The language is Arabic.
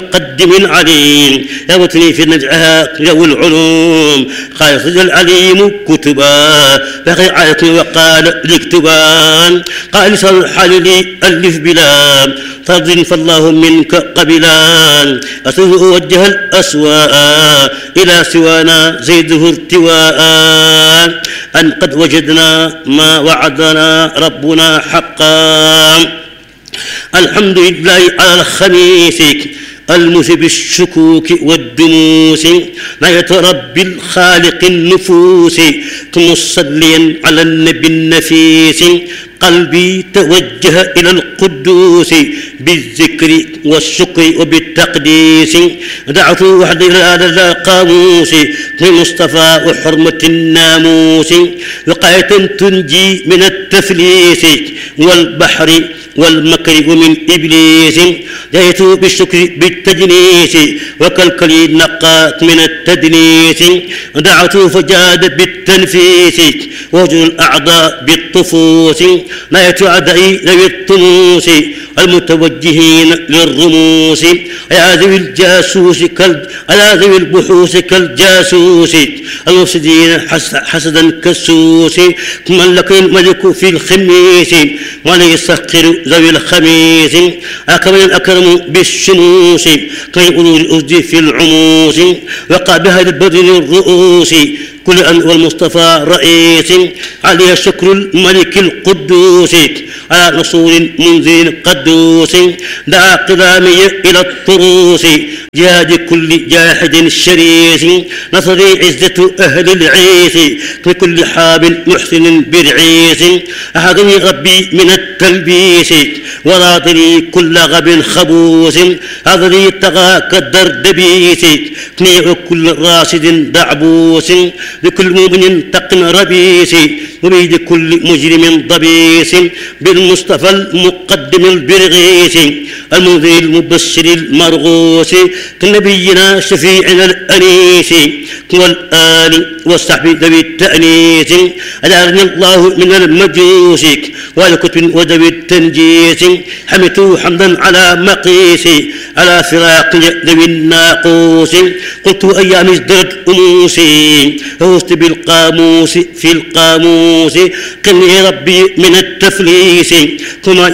قدم العليم يغتني في نزعها ذوي العلوم قال صدى العليم كتبا بقي عيط وقال لكتبان قال لسان الحال لي ألف بلا فرض فالله منك قبلان أسوء وجه الأسواء إلى سوانا زيده ارتواء أن قد وجدنا ما وعدنا ربنا حقا الحمد لله على الخميس الموس بالشكوك والدنوس ناية رب الخالق النفوس مصليا على النبي النفيس قلبي توجه إلى القدوس بالذكر والشكر وبالتقديس دعوت وحدي إلى القاموس للمصطفى وحرمة الناموس وقاية تنجي من التفليس والبحر والمكر ومن إبليس جئت بالشكر بالتجنيس وكالكلي نقات من التدنيس دعوت فجاد بالتنفيس وجه الأعضاء بالطفوس نايت أعدائي ذوي الطموس المتوجهين للرموس يا ذوي الجاسوس يا ذوي البحوث كالجاسوس المفسدين حسدا كالسوس من لك الملك في الخميس ولا يسخر ذوي الخميس أكمل الأكرم بالشموس كيقولوا الأسد في العموس وقع بها البدر الرؤوس كل أن والمصطفى رئيس عليه شكر الملك القدوس على رسول منذر قدوس دعا قدامي إلى الطروس جهاد كل جاحد شريس نصري عزة أهل العيس لكل حاب محسن برعيس أحضني ربي من التلبيس وراضني كل غب خبوس هذا طغى كالدردبيس كنيع كل راشد دعبوس لكل مؤمن تقن ربيس وبيد كل مجرم ضبيس بالمصطفى المقدم البرغيس المنذر المبشر المرغوس كنبينا شفيعنا الأنيس والآل والصحب ذوي التأنيس أجعلني الله من المجوس والكتب وذوي التنجيس حمدته حمدا على مقيسي على فراق ذوي الناقوس قلت أيام ازدرت أنوسي فوزت بالقاموس في القاموس قني ربي من التفليس ثم